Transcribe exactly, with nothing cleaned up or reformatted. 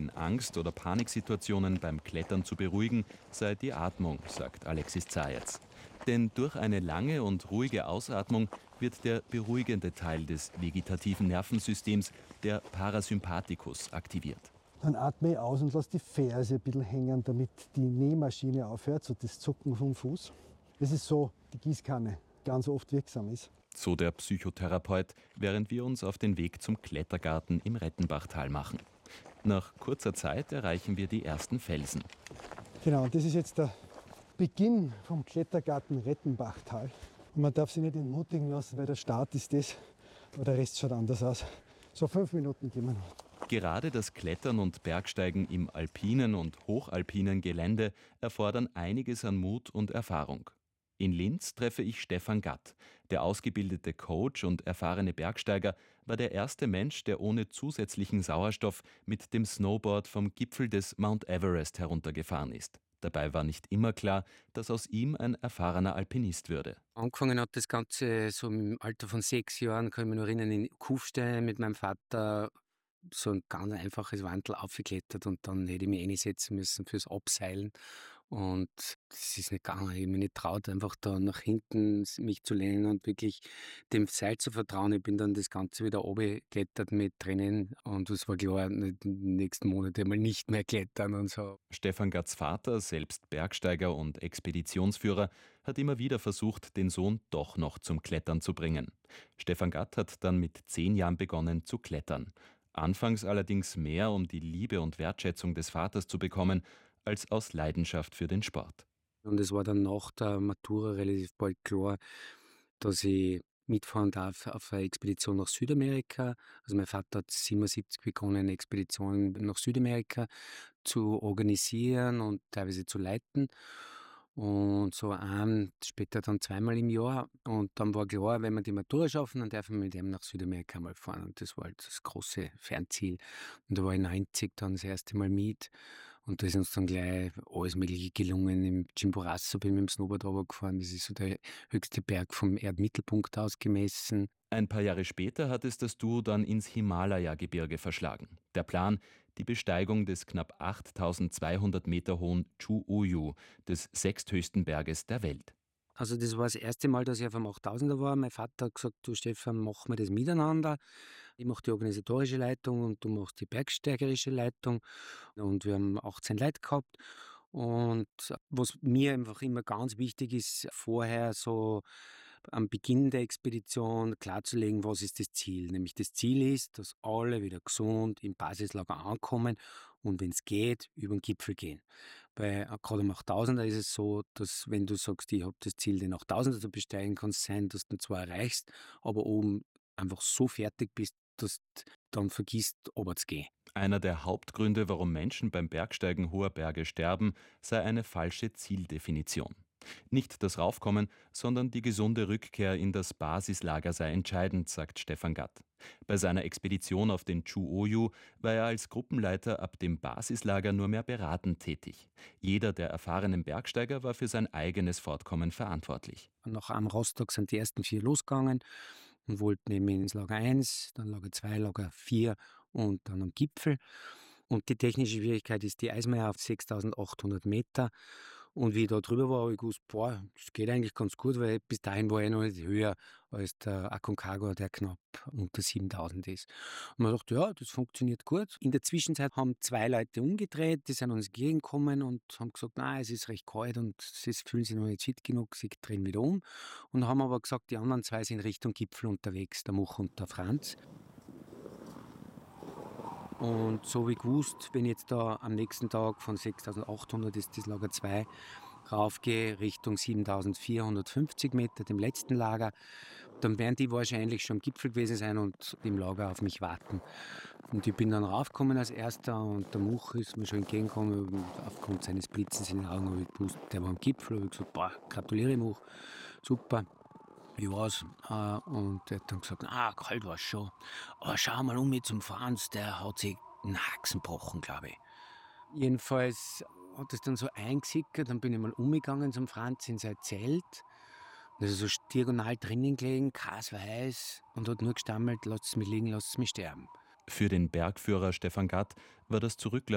in Angst- oder Paniksituationen beim Klettern zu beruhigen, sei die Atmung, sagt Alexis Zayets. Denn durch eine lange und ruhige Ausatmung wird der beruhigende Teil des vegetativen Nervensystems, der Parasympathikus, aktiviert. Dann atme ich aus und lasse die Ferse ein bisschen hängen, damit die Nähmaschine aufhört, so das Zucken vom Fuß. Das ist so die Gießkanne, ganz oft wirksam ist. So der Psychotherapeut, während wir uns auf den Weg zum Klettergarten im Rettenbachtal machen. Nach kurzer Zeit erreichen wir die ersten Felsen. Genau, und das ist jetzt der Beginn vom Klettergarten Rettenbachtal. Und man darf sich nicht entmutigen lassen, weil der Start ist das, aber der Rest schaut anders aus. So fünf Minuten gehen wir noch. Gerade das Klettern und Bergsteigen im alpinen und hochalpinen Gelände erfordern einiges an Mut und Erfahrung. In Linz treffe ich Stefan Gatt. Der ausgebildete Coach und erfahrene Bergsteiger war der erste Mensch, der ohne zusätzlichen Sauerstoff mit dem Snowboard vom Gipfel des Mount Everest heruntergefahren ist. Dabei war nicht immer klar, dass aus ihm ein erfahrener Alpinist würde. Angefangen hat das Ganze so im Alter von sechs Jahren, kann ich mich noch erinnern, in Kufstein mit meinem Vater so ein ganz einfaches Wandel aufgeklettert und dann hätte ich mich einsetzen müssen fürs Abseilen. Und das ist nicht gegangen. Ich habe mich nicht traut, einfach da nach hinten mich zu lehnen und wirklich dem Seil zu vertrauen. Ich bin dann das Ganze wieder runtergeklettert mit Tränen und es war klar, die nächsten Monate mal nicht mehr klettern und so. Stefan Gatts Vater, selbst Bergsteiger und Expeditionsführer, hat immer wieder versucht, den Sohn doch noch zum Klettern zu bringen. Stefan Gatt hat dann mit zehn Jahren begonnen zu klettern. Anfangs allerdings mehr, um die Liebe und Wertschätzung des Vaters zu bekommen, als aus Leidenschaft für den Sport. Und es war dann nach der Matura relativ bald klar, dass ich mitfahren darf auf eine Expedition nach Südamerika. Also mein Vater hat siebenundsiebzig begonnen, eine Expedition nach Südamerika zu organisieren und teilweise zu leiten. Und so ein, später dann zweimal im Jahr. Und dann war klar, wenn wir die Matura schaffen, dann dürfen wir mit ihm nach Südamerika mal fahren. Und das war halt das große Fernziel. Und da war ich neunzig dann das erste Mal mit. Und da ist uns dann gleich alles Mögliche gelungen. Im Chimborazo bin ich mit dem Snowboard runtergefahren. Das ist so der höchste Berg vom Erdmittelpunkt aus gemessen. Ein paar Jahre später hat es das Duo dann ins Himalaya-Gebirge verschlagen. Der Plan: die Besteigung des knapp achttausendzweihundert Meter hohen Chu-Oyu, des sechsthöchsten Berges der Welt. Also das war das erste Mal, dass ich auf einem achttausender war. Mein Vater hat gesagt, du Stefan, machen wir das miteinander. Ich mache die organisatorische Leitung und du machst die bergsteigerische Leitung. Und wir haben achtzehn Leute gehabt. Und was mir einfach immer ganz wichtig ist, vorher so am Beginn der Expedition klarzulegen, was ist das Ziel. Nämlich das Ziel ist, dass alle wieder gesund im Basislager ankommen und wenn es geht, über den Gipfel gehen. Bei gerade am achttausender ist es so, dass wenn du sagst, ich habe das Ziel, den achttausender zu besteigen, kann es sein, dass du ihn zwar erreichst, aber oben einfach so fertig bist, dass du dann vergisst, runter zu gehen. Einer der Hauptgründe, warum Menschen beim Bergsteigen hoher Berge sterben, sei eine falsche Zieldefinition. Nicht das Raufkommen, sondern die gesunde Rückkehr in das Basislager sei entscheidend, sagt Stefan Gatt. Bei seiner Expedition auf den Chu-Oyu war er als Gruppenleiter ab dem Basislager nur mehr beratend tätig. Jeder der erfahrenen Bergsteiger war für sein eigenes Fortkommen verantwortlich. Nach einem Rostock sind die ersten vier losgegangen und wollten eben ins Lager eins, dann Lager zwei, Lager vier und dann am Gipfel. Und die technische Schwierigkeit ist die Eismeer auf sechstausendachthundert Meter. Und wie ich da drüber war, habe ich gewusst, boah, das geht eigentlich ganz gut, weil bis dahin war ich noch nicht höher als der Aconcagua, der knapp unter siebentausend ist. Und man dachte, ja, das funktioniert gut. In der Zwischenzeit haben zwei Leute umgedreht, die sind uns entgegengekommen und haben gesagt, nein, es ist recht kalt und sie fühlen sich noch nicht fit genug, sie drehen wieder um. Und haben aber gesagt, die anderen zwei sind Richtung Gipfel unterwegs, der Much und der Franz. Und so wie gewusst, wenn ich jetzt da am nächsten Tag von sechstausendachthundert ist das Lager zwei raufgehe, Richtung siebentausendvierhundertfünfzig Meter, dem letzten Lager, dann werden die wahrscheinlich schon am Gipfel gewesen sein und im Lager auf mich warten. Und ich bin dann raufgekommen als Erster und der Much ist mir schon entgegengekommen. Aufgrund seines Blitzens in den Augen habe ich gewusst, der war am Gipfel. Da habe ich gesagt, boah, gratuliere Much, super. Wie war's? Und er hat dann gesagt, ah, kalt war's schon. Aber schau mal um mit zum Franz, der hat sich einen Haxen gebrochen, glaube ich. Jedenfalls hat es dann so eingesickert, dann bin ich mal umgegangen zum Franz in sein Zelt. Da ist er so diagonal drinnen gelegen, kasweiß, und hat nur gestammelt, lasst es mich liegen, lasst es mich sterben. Für den Bergführer Stefan Gatt war das Zurücklassen